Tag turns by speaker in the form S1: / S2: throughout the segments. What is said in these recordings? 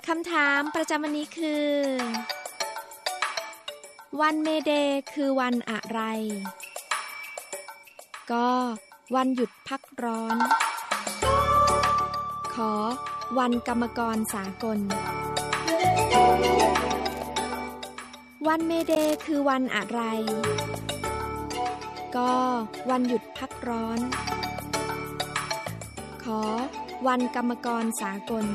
S1: คำถามประจำวันนี้คือวันเมเดย์คือวันอะไรก็วันหยุดพักร้อนขอวันกรรมกรสากลวันเมเดย์คือวันอะไรก็วันหยุดพักร้อนขอวันกรรมกรสากล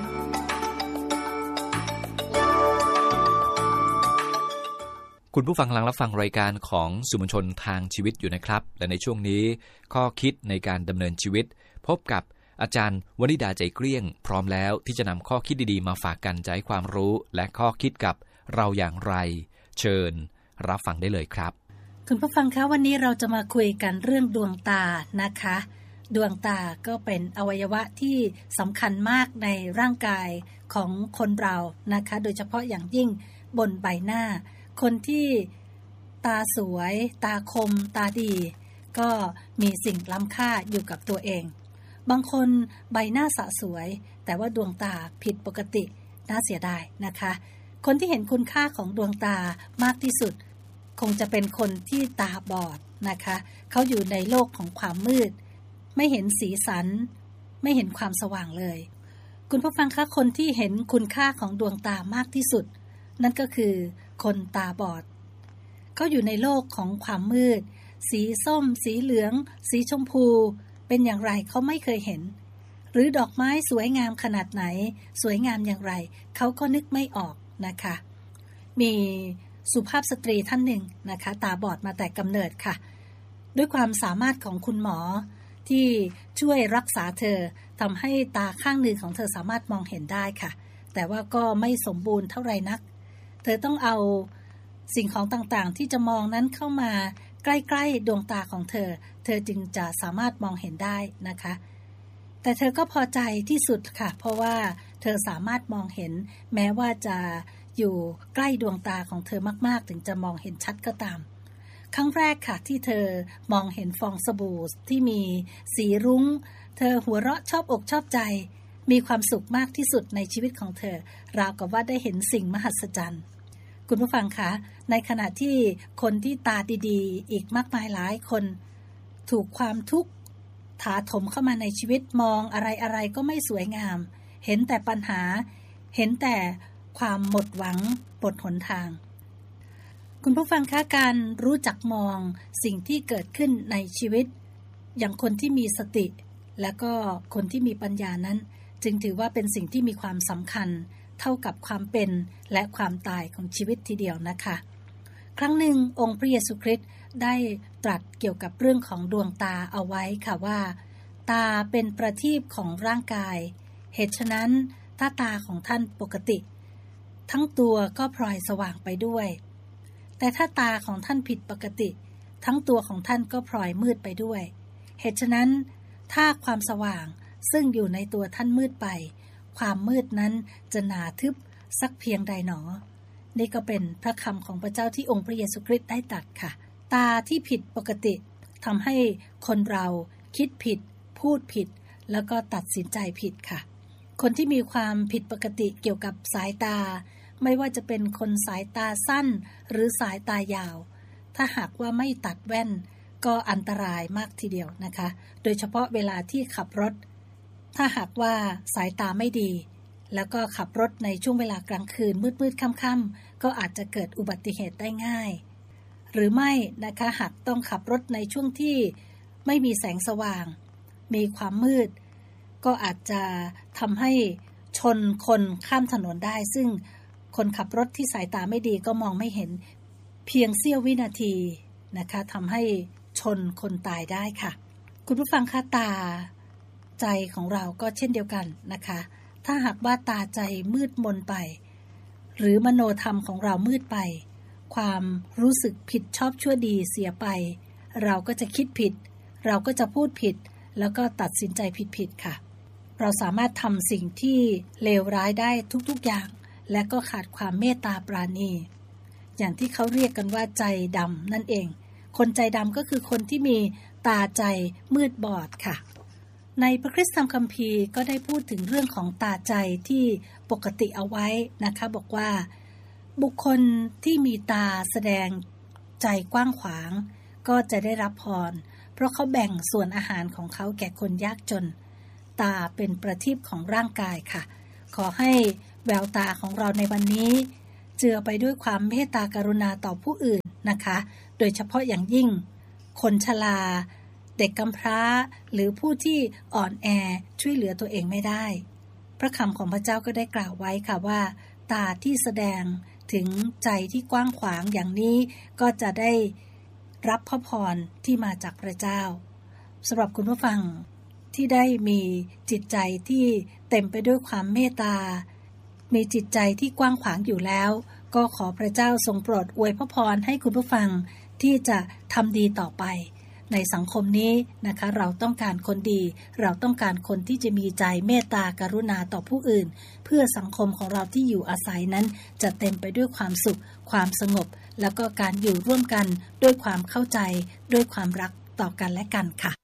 S2: คุณผู้ฟังกำลังรับฟังรายการของสื่อมวลชนทางชีวิตอยู่นะครับและในช่วงนี้ข้อคิดในการดำเนินชีวิตพบกับอาจารย์วนิดาใจเกลี้ยงพร้อมแล้วที่จะนำข้อคิดดีๆมาฝากกันจะให้ความรู้และข้อคิดกับเราอย่างไรเชิญรับฟังได้เลยครับ
S3: คุณผู้ฟังคะวันนี้เราจะมาคุยกันเรื่องดวงตานะคะดวงตาก็เป็นอวัยวะที่สำคัญมากในร่างกายของคนเรานะคะโดยเฉพาะอย่างยิ่งบนใบหน้าคนที่ตาสวยตาคมตาดีก็มีสิ่งล้ำค่าอยู่กับตัวเองบางคนใบหน้าสะสวยแต่ว่าดวงตาผิดปกติน่าเสียดายนะคะคนที่เห็นคุณค่าของดวงตามากที่สุดคงจะเป็นคนที่ตาบอดนะคะเขาอยู่ในโลกของความมืดไม่เห็นสีสันไม่เห็นความสว่างเลยคุณผู้ฟังคะคนที่เห็นคุณค่าของดวงตามากที่สุดนั่นก็คือคนตาบอดเขาอยู่ในโลกของความมืดสีส้มสีเหลืองสีชมพูเป็นอย่างไรเขาไม่เคยเห็นหรือดอกไม้สวยงามขนาดไหนสวยงามอย่างไรเขาก็นึกไม่ออกนะคะมีสุภาพสตรีท่านหนึ่งนะคะตาบอดมาแต่กำเนิดค่ะด้วยความสามารถของคุณหมอที่ช่วยรักษาเธอทำให้ตาข้างหนึ่งของเธอสามารถมองเห็นได้ค่ะแต่ว่าก็ไม่สมบูรณ์เท่าไหร่นักเธอต้องเอาสิ่งของต่างๆที่จะมองนั้นเข้ามาใกล้ๆดวงตาของเธอจึงจะสามารถมองเห็นได้นะคะแต่เธอก็พอใจที่สุดค่ะเพราะว่าเธอสามารถมองเห็นแม้ว่าจะอยู่ใกล้ดวงตาของเธอมากๆถึงจะมองเห็นชัดก็ตามครั้งแรกค่ะที่เธอมองเห็นฟองสบู่ที่มีสีรุ้งเธอหัวเราะชอบอกชอบใจมีความสุขมากที่สุดในชีวิตของเธอราวกับว่าได้เห็นสิ่งมหัศจรรย์คุณผู้ฟังคะในขณะที่คนที่ตาดีๆอีกมากมายหลายคนถูกความทุกข์ถาถมเข้ามาในชีวิตมองอะไรๆก็ไม่สวยงามเห็นแต่ปัญหาเห็นแต่ความหมดหวังหมดหนทางคุณผู้ฟังคะการรู้จักมองสิ่งที่เกิดขึ้นในชีวิตอย่างคนที่มีสติและก็คนที่มีปัญญานั้นจึงถือว่าเป็นสิ่งที่มีความสำคัญเท่ากับความเป็นและความตายของชีวิตทีเดียวนะคะครั้งหนึ่งองค์พระเยซูคริสต์ได้ตรัสเกี่ยวกับเรื่องของดวงตาเอาไว้ค่ะว่าตาเป็นประทีปของร่างกายเหตุฉะนั้นถ้าตาของท่านปกติทั้งตัวก็พลอยสว่างไปด้วยแต่ถ้าตาของท่านผิดปกติทั้งตัวของท่านก็พลอยมืดไปด้วยเหตุฉะนั้นถ้าความสว่างซึ่งอยู่ในตัวท่านมืดไปความมืดนั้นจะหนาทึบสักเพียงใดหนอนี่ก็เป็นพระคำของพระเจ้าที่องค์พระเยซูคริสต์ได้ตรัสค่ะตาที่ผิดปกติทำให้คนเราคิดผิดพูดผิดแล้วก็ตัดสินใจผิดค่ะคนที่มีความผิดปกติเกี่ยวกับสายตาไม่ว่าจะเป็นคนสายตาสั้นหรือสายตายาวถ้าหากว่าไม่ตัดแว่นก็อันตรายมากทีเดียวนะคะโดยเฉพาะเวลาที่ขับรถถ้าหากว่าสายตาไม่ดีแล้วก็ขับรถในช่วงเวลากลางคืนมืดๆค่ำๆก็อาจจะเกิดอุบัติเหตุได้ง่ายหรือไม่นะคะหากต้องขับรถในช่วงที่ไม่มีแสงสว่างมีความมืดก็อาจจะทำให้ชนคนข้ามถนนได้ซึ่งคนขับรถที่สายตาไม่ดีก็มองไม่เห็นเพียงเสี้ยววินาทีนะคะทำให้ชนคนตายได้ค่ะคุณผู้ฟังคะตาใจของเราก็เช่นเดียวกันนะคะถ้าหากว่าตาใจมืดมนไปหรือมโนธรรมของเรามืดไปความรู้สึกผิดชอบชั่วดีเสียไปเราก็จะคิดผิดเราก็จะพูดผิดแล้วก็ตัดสินใจผิดๆค่ะเราสามารถทำสิ่งที่เลวร้ายได้ทุกๆอย่างและก็ขาดความเมตตาปราณีอย่างที่เขาเรียกกันว่าใจดำนั่นเองคนใจดำก็คือคนที่มีตาใจมืดบอดค่ะในพระคริสตธรรมคัมภีร์ก็ได้พูดถึงเรื่องของตาใจที่ปกติเอาไว้นะคะบอกว่าบุคคลที่มีตาแสดงใจกว้างขวางก็จะได้รับพรเพราะเขาแบ่งส่วนอาหารของเขาแก่คนยากจนตาเป็นประทีปของร่างกายค่ะขอให้แววตาของเราในวันนี้เจือไปด้วยความเมตตากรุณาต่อผู้อื่นนะคะโดยเฉพาะอย่างยิ่งคนชราเด็กกำพร้าหรือผู้ที่อ่อนแอช่วยเหลือตัวเองไม่ได้พระคำของพระเจ้าก็ได้กล่าวไว้ค่ะว่าตาที่แสดงถึงใจที่กว้างขวางอย่างนี้ก็จะได้รับพระพรที่มาจากพระเจ้าสำหรับคุณผู้ฟังที่ได้มีจิตใจที่เต็มไปด้วยความเมตตามีจิตใจที่กว้างขวางอยู่แล้วก็ขอพระเจ้าทรงโปรดอวยพระพรให้คุณผู้ฟังที่จะทำดีต่อไปในสังคมนี้นะคะเราต้องการคนดีเราต้องการคนที่จะมีใจเมตตากรุณาต่อผู้อื่นเพื่อสังคมของเราที่อยู่อาศัยนั้นจะเต็มไปด้วยความสุขความสงบแล้วก็การอยู่ร่วมกันด้วยความเข้าใจด้วยความรักต่อกันและกันค่ะ